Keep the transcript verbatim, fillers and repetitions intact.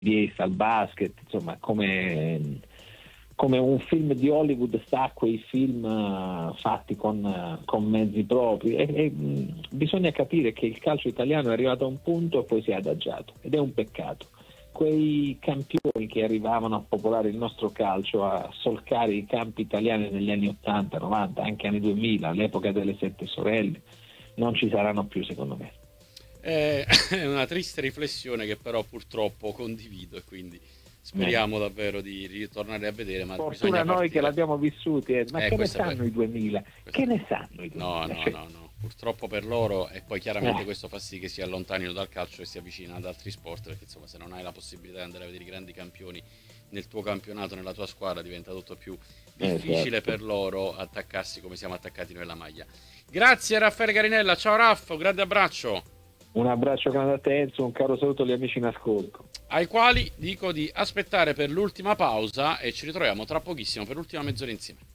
di Ace al basket, insomma, come, come un film di Hollywood sta a quei film uh, fatti con, uh, con mezzi propri, e, e mh, bisogna capire che il calcio italiano è arrivato a un punto e poi si è adagiato, ed è un peccato. Quei campioni che arrivavano a popolare il nostro calcio, a solcare i campi italiani negli anni ottanta, novanta, anche anni duemila, all'epoca delle Sette Sorelle, non ci saranno più, secondo me. È una triste riflessione che però purtroppo condivido, e quindi speriamo eh. davvero di ritornare a vedere. Ma fortuna noi che l'abbiamo vissuti, eh. ma eh, che ne sanno i duemila? Che ne sanno i No, duemila? no, no, no, purtroppo per loro, e poi chiaramente eh. questo fa sì che si allontanino dal calcio e si avvicinano ad altri sport, perché insomma se non hai la possibilità di andare a vedere i grandi campioni nel tuo campionato, nella tua squadra, diventa tutto più difficile esatto. per loro attaccarsi come siamo attaccati noi alla maglia. Grazie Raffaele Garinella, ciao Raffo, un grande abbraccio. Un abbraccio grande a te, Enzo, un caro saluto agli amici in ascolto. Ai quali dico di aspettare per l'ultima pausa, e ci ritroviamo tra pochissimo per l'ultima mezz'ora insieme.